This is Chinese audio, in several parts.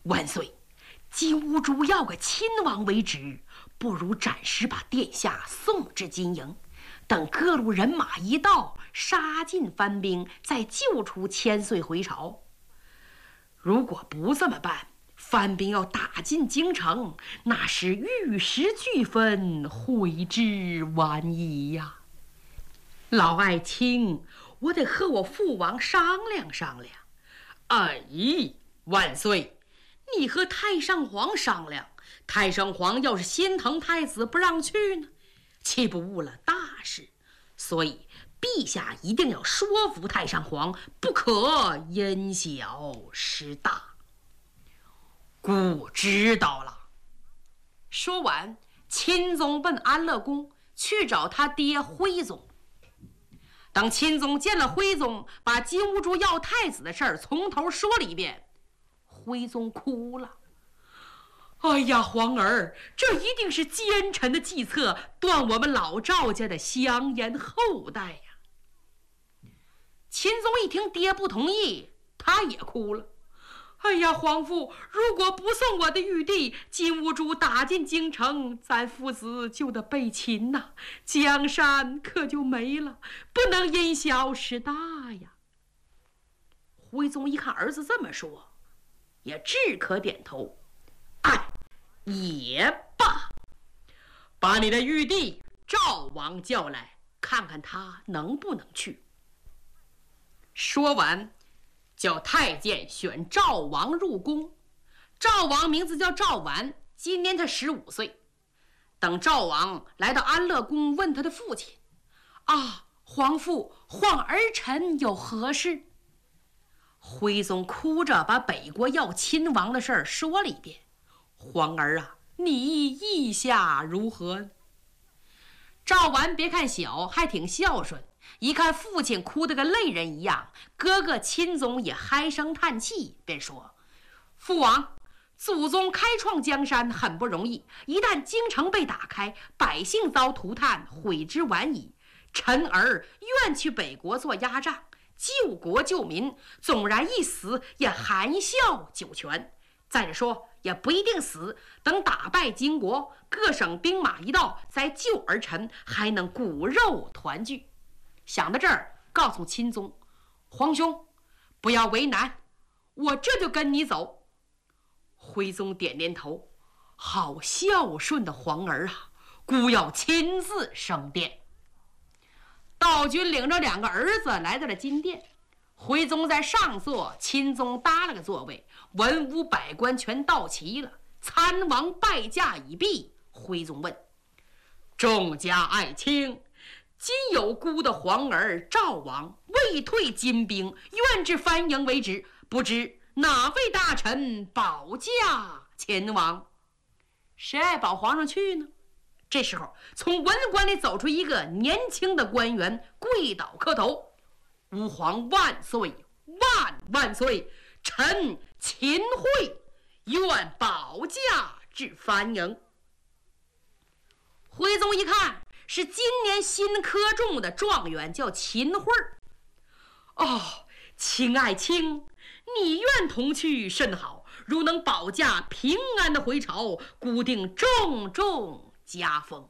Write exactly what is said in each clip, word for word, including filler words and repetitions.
万岁，金兀术要个亲王为止，不如暂时把殿下送至金营，等各路人马一到，杀尽藩兵，再救出千岁回朝。如果不这么办，藩兵要打进京城，那是玉石俱焚，悔之晚矣呀！老爱卿，我得和我父王商量商量。哎，万岁，你和太上皇商量，太上皇要是心疼太子不让去呢，岂不误了大事？所以陛下一定要说服太上皇，不可因小失大。姑知道了。说完，钦宗奔安乐宫去找他爹徽宗。等钦宗见了徽宗，把金兀术要太子的事儿从头说了一遍，徽宗哭了。哎呀，皇儿，这一定是奸臣的计策，断我们老赵家的香烟后代呀！钦宗一听爹不同意，他也哭了。哎呀，皇父，如果不送我的玉帝，金兀术打进京城，咱父子就得被擒呐，江山可就没了，不能因小失大呀。徽宗一看儿子这么说，也只可点头。哎，也罢，把你的玉帝赵王叫来，看看他能不能去。说完，叫太监选赵王入宫。赵王名字叫赵完，今年他十五岁。等赵王来到安乐宫，问他的父亲：啊，皇父，唤儿臣有何事？徽宗哭着把北国要亲王的事儿说了一遍。皇儿啊，你意下如何？赵完别看小，还挺孝顺，一看父亲哭得跟泪人一样，哥哥钦宗也唉声叹气，便说：父王，祖宗开创江山很不容易，一旦京城被打开，百姓遭涂炭，悔之晚矣。臣儿愿去北国做压帐，救国救民，纵然一死，也含笑九泉。再者说，也不一定死，等打败金国，各省兵马一到，再救儿臣，还能骨肉团聚。想到这儿，告诉钦宗：皇兄，不要为难，我这就跟你走。徽宗点点头：好孝顺的皇儿啊，孤要亲自升殿。道君领着两个儿子来到了金殿，徽宗在上座，钦宗搭了个座位，文武百官全到齐了。参王拜驾已毕，徽宗问：众家爱卿，今有孤的皇儿赵王未退金兵，愿至藩营为止，不知哪位大臣保驾前往？谁爱保皇上去呢？这时候，从文官里走出一个年轻的官员，跪倒磕头：吾皇万岁万万岁！臣秦桧愿保驾至藩营。徽宗一看是今年新科中的状元，叫秦桧。哦，秦爱卿，你愿同去甚好，如能保驾平安的回朝，孤定重重加封。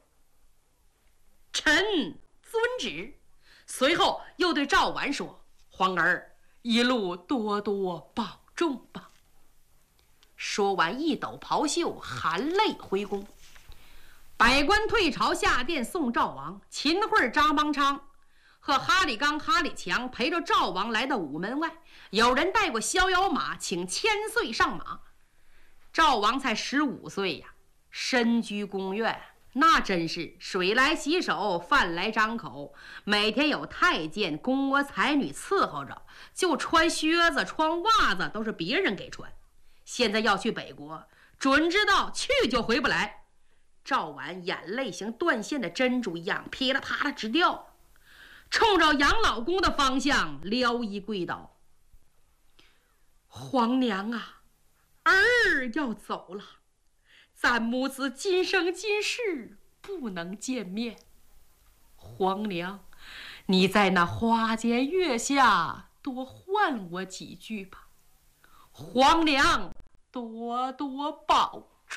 臣遵旨。随后又对赵完说：皇儿一路多多保重吧。说完一抖袍袖，含泪回宫。百官退朝下殿送赵王，秦桧、张邦昌和哈里刚、哈里强陪着赵王来到午门外，有人带过逍遥马，请千岁上马。赵王才十五岁呀，身居宫院，那真是水来洗手，饭来张口，每天有太监、宫倭才女伺候着，就穿靴子、穿袜子都是别人给穿。现在要去北国，准知道去就回不来。赵完眼泪像断线的珍珠一样噼里啪啦直掉，冲着养老宫的方向撩衣跪倒：皇娘啊，儿要走了，咱母子今生今世不能见面。皇娘，你在那花间月下多唤我几句吧。皇娘， 多多保重。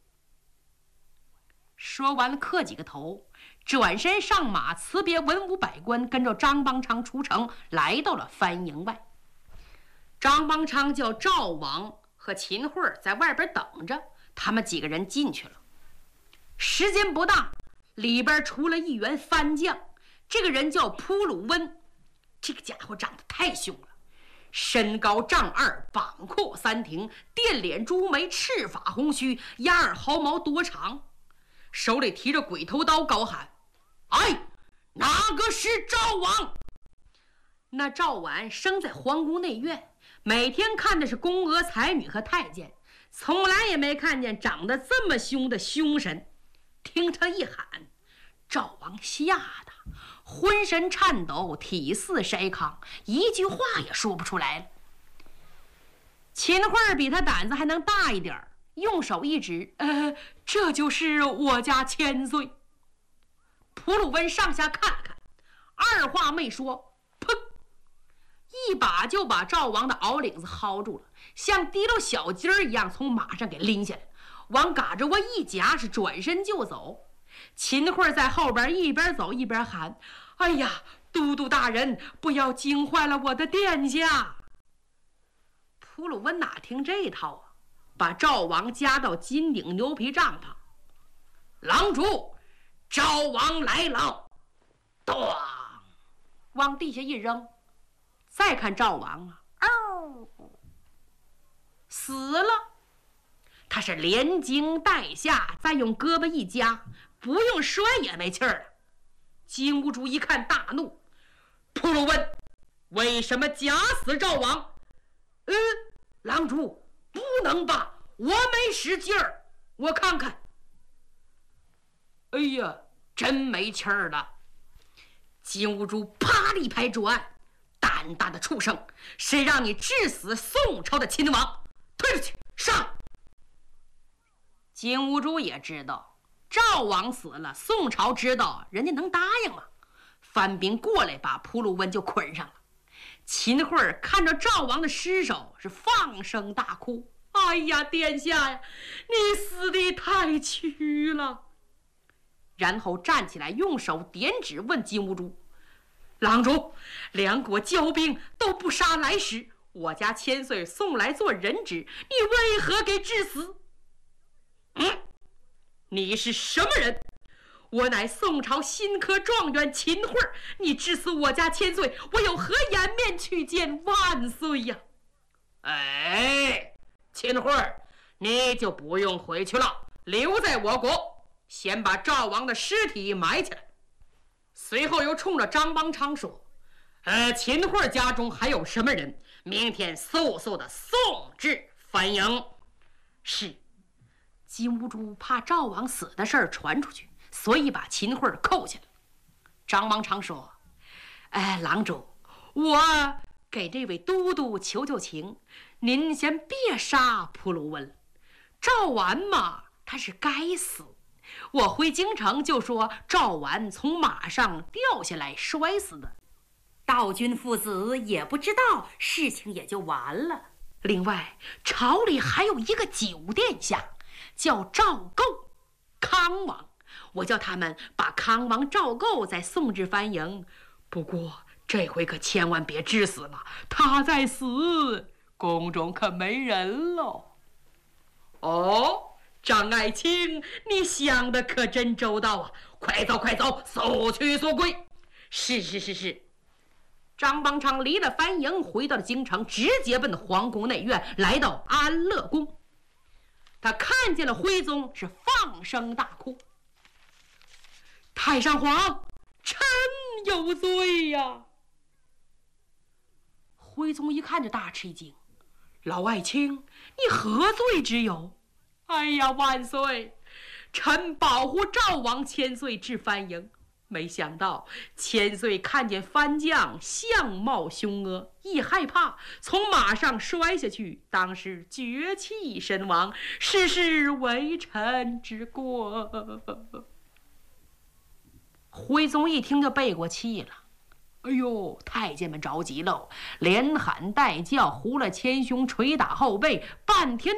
说完了，磕几个头，转身上马，辞别文武百官，跟着张邦昌出城，来到了番营外。张邦昌叫赵王和秦桧在外边等着，他们几个人进去了。时间不大，里边出了一员番将，这个人叫扑鲁温。这个家伙长得太凶了，身高丈二，膀阔三庭，电脸朱眉，赤发红须，压耳毫毛多长，手里提着鬼头刀，高喊：哎，哪个是赵王？那赵婉生在皇宫内院，每天看的是宫娥才女和太监，从来也没看见长得这么凶的凶神。听他一喊，赵王吓得浑身颤抖，体似筛糠，一句话也说不出来了。秦桧比他胆子还能大一点，用手一指，呃，这就是我家千岁。普鲁温上下看了看，二话没说，砰，一把就把赵王的袄领子薅住了，像提溜小鸡儿一样从马上给拎下来，往嘎着窝一夹，是转身就走。秦桧在后边一边走一边喊：哎呀，都督大人，不要惊坏了我的殿下。普鲁温哪听这套啊，把赵王夹到金顶牛皮帐篷。郎主，赵王来了！咚，往地下一扔。再看赵王啊，嗷，死了。他是连惊带吓，再用胳膊一夹，不用摔也没气儿了。金兀术一看大怒：普鲁温，为什么夹死赵王？嗯，郎主，不能吧，我没使劲儿，我看看。哎呀，真没气儿了。金兀术啪的一拍桌案：胆大的畜生，谁让你致死宋朝的亲王？推出去，上！金兀术也知道赵王死了，宋朝知道人家能答应吗？番兵过来把普鲁温就捆上了。秦桧看着赵王的尸首，是放声大哭：哎呀，殿下呀，你死得太屈了。然后站起来，用手点指问金兀术：郎主，两国交兵都不杀来使，我家千岁送来做人质，你为何给致死？嗯，你是什么人？我乃宋朝新科状元秦桧，你致死我家千岁，我有何颜面去见万岁呀？哎，秦桧，你就不用回去了，留在我国，先把赵王的尸体埋起来。随后又冲着张邦昌说：呃，秦桧家中还有什么人？明天速速的送至番营。是。金兀术怕赵王死的事儿传出去，所以把秦桧扣下了。张邦昌说：哎，郎主，我给这位都督求求情，您先别杀普鲁温。赵完嘛，他是该死，我回京城就说赵完从马上掉下来摔死的，道君父子也不知道，事情也就完了。另外，朝里还有一个九殿下叫赵构，康王，我叫他们把康王赵构再送至番营。不过这回可千万别致死了，他再死，宫中可没人喽。哦，张爱卿，你想的可真周到啊！快走快走，速去速归。是是是是。张邦昌离了番营，回到了京城，直接奔皇宫内院，来到安乐宫。他看见了徽宗，是放声大哭：太上皇，臣有罪呀！徽宗一看就大吃一惊：老爱卿，你何罪之有？哎呀，万岁！臣保护赵王千岁至番营，没想到千岁看见番将相貌凶恶，一害怕，从马上摔下去，当时绝气身亡，实是为臣之过。徽宗一听就背过气了。哎呦，太监们着急喽，连喊带叫，胡了前胸，捶打后背，半天